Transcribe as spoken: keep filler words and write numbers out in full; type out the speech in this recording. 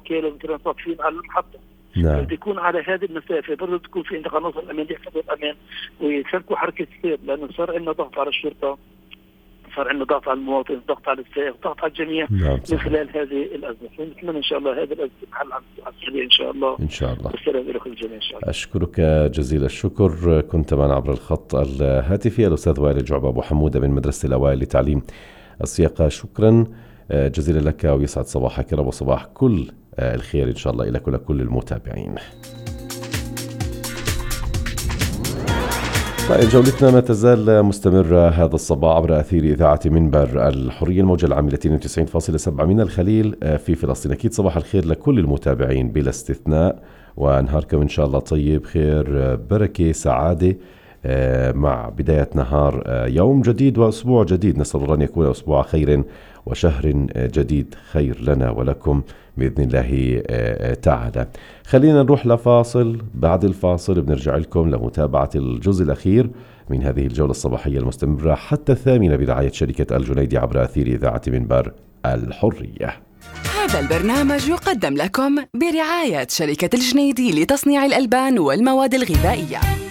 وكاله مثلا واقفين على المحطه. نعم. بيكون على هذه المسافه برضه تكون في عندك عناصر الامان يحفظوا الامان ويسلكوا حركه السير، لانه صار عندنا ضغط على الشرطه، صار عندنا ضغط على المواطن، ضغط على السائق، ضغط على الجميع. نعم من خلال هذه الازمه. نتمنى ان شاء الله هذا الازمه تحل على السريع ان شاء الله. ان شاء الله. والسلام لكم الجميع ان شاء الله. اشكرك جزيل الشكر. كنت معنا عبر الخط الهاتفي الاستاذ وائل الجعبة أبو حمودة من مدرسه الاوائل لتعليم السياقه. شكرا جزيلا لك ويسعد صباحك وصباح كل الخير ان شاء الله لك ولكل المتابعين. طيب جولتنا ما تزال مستمرة هذا الصباح عبر أثير إذاعة منبر الحرية الموجة العامة اثنين وتسعين فاصلة سبعة من الخليل في فلسطين. أكيد صباح الخير لكل المتابعين بلا استثناء، ونهاركم إن شاء الله طيب، خير بركة سعادة مع بداية نهار يوم جديد وأسبوع جديد. نسأل الله أن يكون أسبوع خير وشهر جديد خير لنا ولكم بإذن الله تعالى. خلينا نروح لفاصل، بعد الفاصل بنرجع لكم لمتابعة الجزء الأخير من هذه الجولة الصباحية المستمرة حتى الثامنة برعاية شركة الجنيدي عبر أثير إذاعة منبر الحرية. هذا البرنامج يقدم لكم برعاية شركة الجنيدي لتصنيع الألبان والمواد الغذائية.